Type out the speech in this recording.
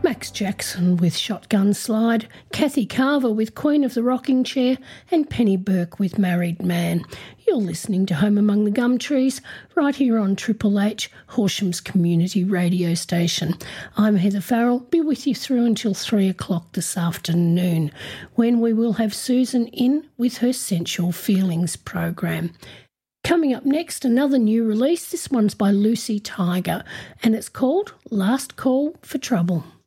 Max Jackson with Shotgun Slide, Kathy Carver with Queen of the Rocking Chair, and Penny Burke with Married Man. You're listening to Home Among the Gum Trees right here on Triple H, Horsham's community radio station. I'm Heather Farrell. Be with you through until 3 o'clock this afternoon, when we will have Susan in with her Sensual Feelings program. Coming up next, another new release. This one's by Lucy Tiger, and it's called Last Call for Trouble.